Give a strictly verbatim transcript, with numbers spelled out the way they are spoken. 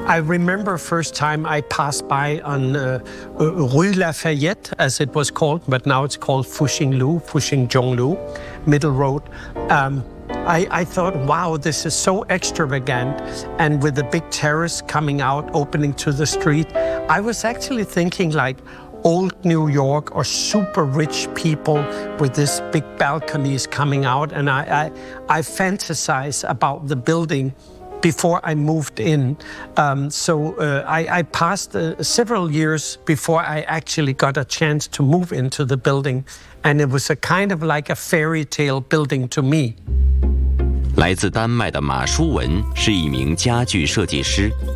I remember first time I passed by on uh, Rue Lafayette, as it was called, but now it's called Fuxing Lu, Fuxing Zhonglu, Middle Road. Um, I, I thought, wow, this is so extravagant, and with the big terrace coming out, opening to the street, I was actually thinking like old New York or super rich people with this big balconies coming out, and I, I, I fantasize about the building before I moved in. Um, so uh, I, I passed uh, several years before I actually got a chance to move into the building, and it was a kind of like a fairy tale building to me. 来自丹麦的马舒文是一名家具设计师。